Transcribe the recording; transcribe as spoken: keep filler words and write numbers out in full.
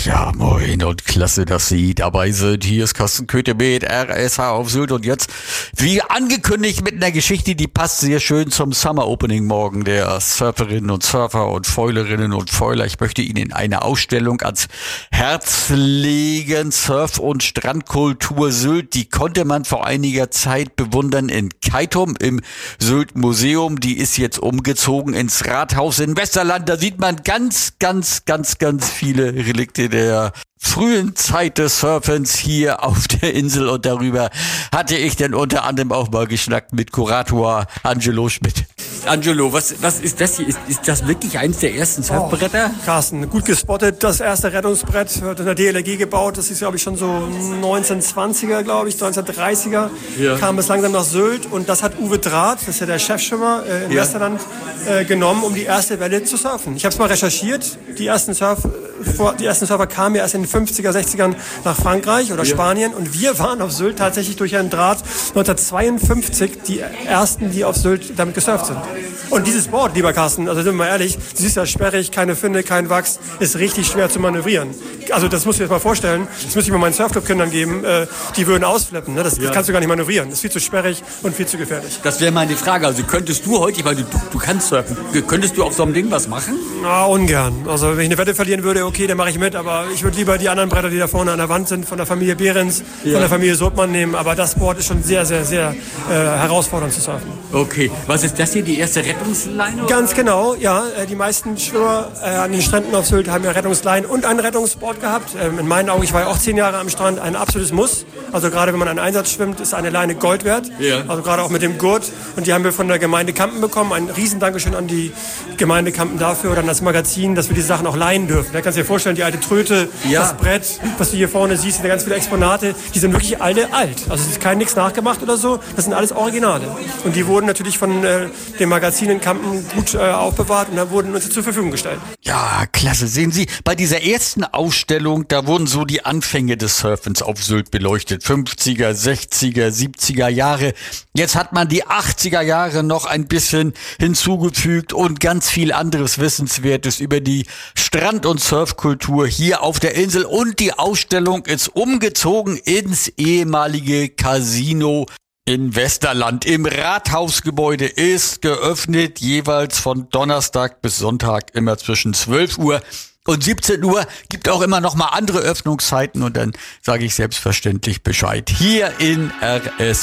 Ja, moin und klasse, dass Sie dabei sind. Hier ist Carsten Köthe mit R S H auf Sylt und jetzt, wie angekündigt, mit einer Geschichte, die passt sehr schön zum Summer Opening morgen der Surferinnen und Surfer und Foilerinnen und Foiler. Ich möchte Ihnen eine Ausstellung ans Herz legen. Surf- und Strandkultur Sylt, die konnte man vor einiger Zeit bewundern in Keitum im Sylt Museum. Die ist jetzt umgezogen ins Rathaus in Westerland. Da sieht man ganz, ganz, ganz, ganz viele Relikte der frühen Zeit des Surfens hier auf der Insel, und darüber hatte ich dann unter anderem auch mal geschnackt mit Kurator Angelo Schmidt. Angelo, was, was ist das hier? Ist, ist das wirklich eins der ersten Surfbretter? Oh, Carsten, gut gespottet. Das erste Rettungsbrett wird in der D L R G gebaut. Das ist, glaube ich, schon so neunzehnhundertzwanziger, glaube ich, neunzehnhundertdreißiger. Ja. Kam es langsam nach Sylt und das hat Uwe Draht, das ist ja der Chefschwimmer äh, in ja. Westerland, äh, genommen, um die erste Welle zu surfen. Ich habe es mal recherchiert. Die ersten, Surf, vor, die ersten Surfer kamen ja erst in den fünfziger, sechzigern nach Frankreich oder ja. Spanien, und wir waren auf Sylt tatsächlich durch einen Draht neunzehnhundertzweiundfünfzig die ersten, die auf Sylt damit gesurft sind. Und dieses Board, lieber Carsten, also sind wir mal ehrlich, du siehst ja sperrig, keine Finne, kein Wachs, ist richtig schwer zu manövrieren. Also das musst du dir jetzt mal vorstellen, das müsste ich mal meinen Surfclub-Kindern geben, äh, die würden ausflippen, ne? das, ja. das kannst du gar nicht manövrieren, das ist viel zu sperrig und viel zu gefährlich. Das wäre meine Frage, also könntest du heute, weil du, du, du kannst surfen, könntest du auf so einem Ding was machen? Na, ungern. Also wenn ich eine Wette verlieren würde, okay, dann mache ich mit, aber ich würde lieber die anderen Bretter, die da vorne an der Wand sind, von der Familie Behrens, ja. von der Familie Sotmann nehmen, aber das Board ist schon sehr, sehr, sehr äh, herausfordernd zu surfen. Okay, was ist das hier, die erste Rettungsleine? Ganz genau, ja. Die meisten Schwimmer äh, an den Stränden auf Sylt haben ja Rettungsleinen und ein Rettungsboard gehabt. Ähm, in meinen Augen, ich war ja auch zehn Jahre am Strand, ein absolutes Muss. Also gerade wenn man einen Einsatz schwimmt, ist eine Leine Gold wert. Ja. Also gerade auch mit dem Gurt. Und die haben wir von der Gemeinde Kampen bekommen. Ein riesen Dankeschön an die Gemeinde Kampen dafür oder an das Magazin, dass wir diese Sachen auch leihen dürfen. Da kannst du dir vorstellen, die alte Tröte, ja. das Brett, was du hier vorne siehst, sind ganz viele Exponate, die sind wirklich alle alt. Also es ist kein nichts nachgemacht oder so, das sind alles Originale. Und die wurden natürlich von äh, dem Magazin in Kampen gut äh, aufbewahrt und dann wurden uns zur Verfügung gestellt. Ja, klasse. Sehen Sie, bei dieser ersten Ausstellung, da wurden so die Anfänge des Surfens auf Sylt beleuchtet. fünfziger, sechziger, siebziger Jahre. Jetzt hat man die achtziger Jahre noch ein bisschen hinzugefügt und ganz viel anderes Wissenswertes über die Strand- und Surfkultur hier auf der Insel. Und die Ausstellung ist umgezogen ins ehemalige Casino in Westerland. Im Rathausgebäude ist geöffnet, jeweils von Donnerstag bis Sonntag immer zwischen zwölf Uhr und siebzehn Uhr. Gibt auch immer noch mal andere Öffnungszeiten und dann sage ich selbstverständlich Bescheid. Hier in R S